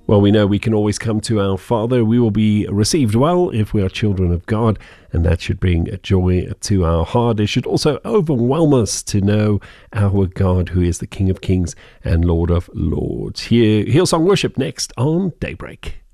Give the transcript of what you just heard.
Well, we know we can always come to our Father. We will be received well if we are children of God, and that should bring joy to our heart. It should also overwhelm us to know our God, who is the King of Kings and Lord of Lords. Here, Hillsong Worship next on Daybreak.